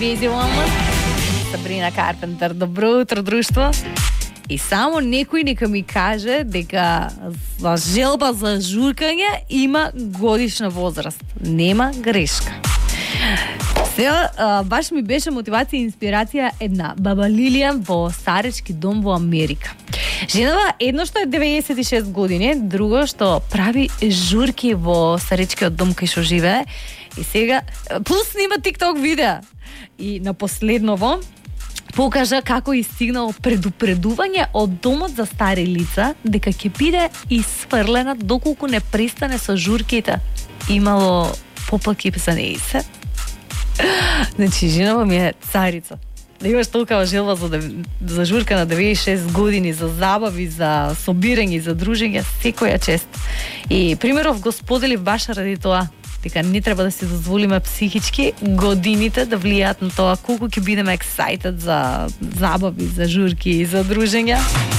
Crazy Woman, Сабрина Карпентер. Добро утро, друштво. И само некој нека ми каже дека за желба за журкање има годишна возраст. Нема грешка. Сега, баш ми беше мотивација и инспирација една баба Лилија во старечки дом во Америка. Женава едно што е 96 години, друго што прави журки во старечкиот дом кај што живее. И сега, плюс снима TikTok видеа. И на последново покажа како истигнало предупредување од домот за стари лица дека ќе биде исфрлена доколку не престане со журките. Имало поплаки за нејсе. Значи, женава ми е царица. Да имаш толкова желба за журка на 96 години, за забави, за собирање, за дружење, секоја чест. И примеров го споделив баш ради тоа, дека не треба да си дозволиме психички годините да влијаат на тоа колку ќе бидеме excited за забави, за журки и за дружења.